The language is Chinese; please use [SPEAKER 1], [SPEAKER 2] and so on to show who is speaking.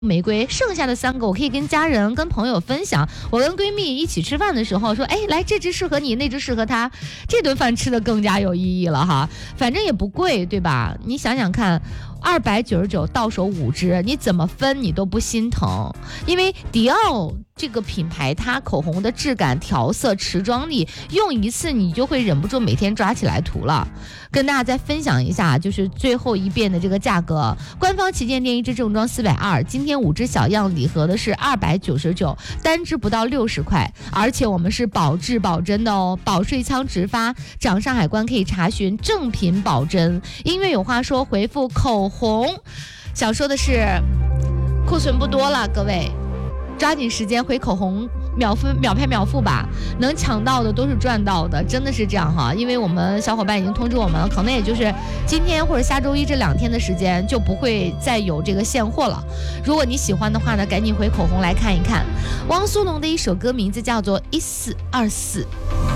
[SPEAKER 1] 玫瑰，剩下的3个我可以跟家人、跟朋友分享。我跟闺蜜一起吃饭的时候说，哎，来这只适合你，那只适合他，这顿饭吃的更加有意义了哈。反正也不贵，对吧？你想想看，299到手5支，你怎么分你都不心疼，因为迪奥这个品牌，它口红的质感、调色、持妆力，用一次你就会忍不住每天抓起来涂了。跟大家再分享一下，就是最后一遍的这个价格，官方旗舰店1支正装420，今天5支小样礼盒的是299，单支不到60块，而且我们是保质保真的哦，保税仓直发，掌上海关可以查询，正品保真。音乐有话说，回复口红，想说的是库存不多了，各位抓紧时间回口红，秒拍秒付吧，能抢到的都是赚到的，真的是这样哈。因为我们小伙伴已经通知我们了，可能也就是今天或者下周一这2天的时间就不会再有这个现货了。如果你喜欢的话呢，赶紧回口红来看一看。汪苏泷的一首歌名字叫做1424。